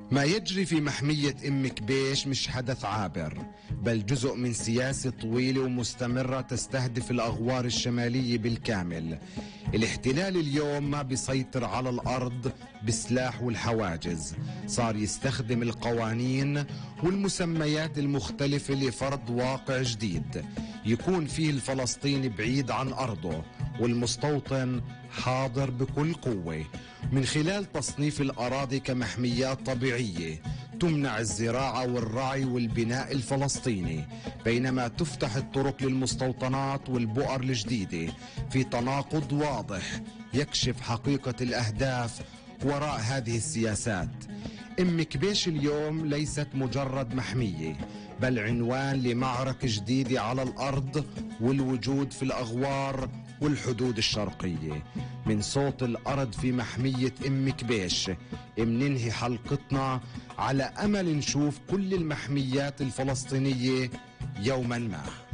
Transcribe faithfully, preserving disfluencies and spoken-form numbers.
ما يجري في محمية أم كبيش مش حدث عابر، بل جزء من سياسة طويلة ومستمرة تستهدف الأغوار الشمالية بالكامل. الاحتلال اليوم ما بيسيطر على الأرض بالسلاح والحواجز، صار يستخدم القوانين والمسميات المختلفة لفرض واقع جديد يكون فيه الفلسطيني بعيد عن أرضه والمستوطن حاضر بكل قوة، من خلال تصنيف الأراضي كمحميات طبيعية تمنع الزراعة والرعي والبناء الفلسطيني، بينما تفتح الطرق للمستوطنات والبؤر الجديدة في تناقض واضح يكشف حقيقة الأهداف وراء هذه السياسات. أم كبيش اليوم ليست مجرد محمية، بل عنوان لمعركة جديدة على الأرض والوجود في الأغوار والحدود الشرقية. من صوت الأرض في محمية أم كبيش مننهي حلقتنا على أمل نشوف كل المحميات الفلسطينية يوما ما.